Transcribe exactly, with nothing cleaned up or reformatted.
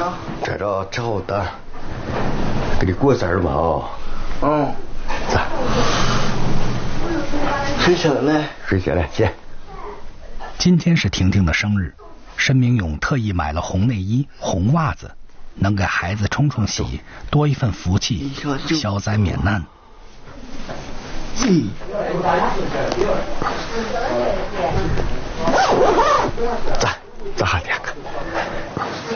上。 这着找的，给你过生日嘛哦。 嗯。 咋？ 睡起来了。 睡起来，去。 今天是婷婷的生日，申明勇特意买了红内衣、红袜子，能给孩子冲冲喜，多一份福气，消灾免难。 嗯。咋？咋两个？